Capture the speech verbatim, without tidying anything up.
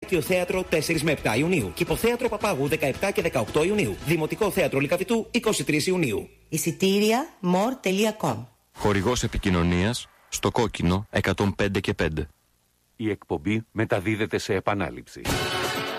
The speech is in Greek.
Επάρκειο Θέατρο τέσσερις με επτά Ιουνίου. Κηποθέατρο Παπάγου δεκαεπτά και δεκαοκτώ Ιουνίου. Δημοτικό Θέατρο Λυκαβητού είκοσι τρεις Ιουνίου. Εισιτήρια μορ τελεία κομ. Χορηγός επικοινωνίας στο κόκκινο εκατόν πέντε και πέντε. Η εκπομπή μεταδίδεται σε επανάληψη.